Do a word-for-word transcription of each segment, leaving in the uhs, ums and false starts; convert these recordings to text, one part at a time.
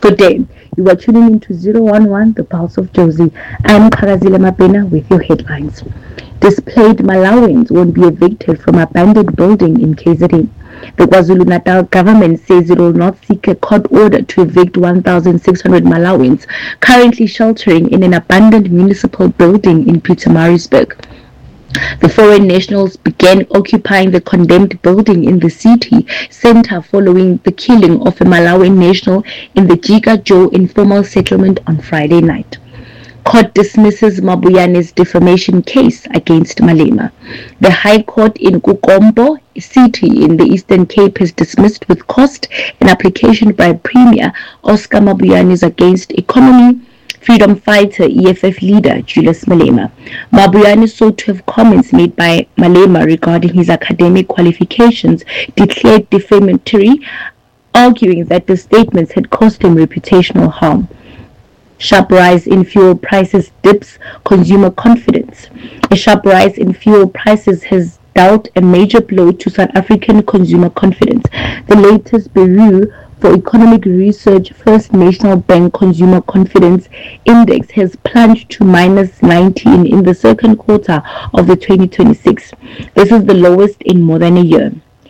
Good day. You are tuning into zero one one, The Pulse of Jozi. I'm Karazila Mapena with your headlines. Displaced Malawans won't be evicted from abandoned building in K Z N. The KwaZulu-Natal government says it will not seek a court order to evict one thousand six hundred Malawans currently sheltering in an abandoned municipal building in Pietermaritzburg. The foreign nationals began occupying the condemned building in the city center following the killing of a Malawian national in the Giga Joe informal settlement on Friday night. Court dismisses Mabuyane's defamation case against Malema. The High Court in Kukombo City in the Eastern Cape has dismissed with cost an application by Premier Oscar Mabuyane's against economy freedom fighter E F F leader Julius Malema. Mabuyane sought to have comments made by Malema regarding his academic qualifications declared defamatory, arguing that the statements had caused him reputational harm. Sharp rise in fuel prices dips consumer confidence. A sharp rise in fuel prices has dealt a major blow to South African consumer confidence. The latest Bureau for Economic Research First National Bank Consumer Confidence Index has plunged to minus nineteen in the second quarter of the twenty twenty-six. This is the lowest in more than a year.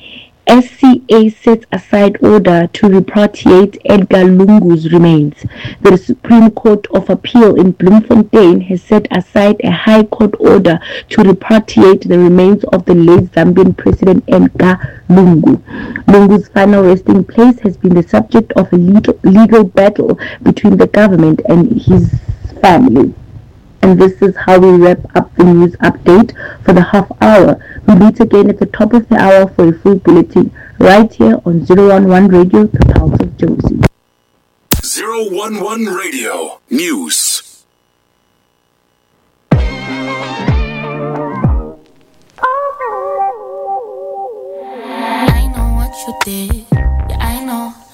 S C A sets aside order to repatriate Edgar Lungu's remains. The Supreme Court of Appeal in Bloemfontein has set aside a High Court order to repatriate the remains of the late Zambian President Edgar Lungu. Lungu's final resting place has been the subject of a legal, legal battle between the government and his family. And this is how we wrap up the news update for the half hour. We meet again at the top of the hour for a full bulletin right here on zero one one Radio, The Pulse of Jozi. zero one one Radio News. I know what you did.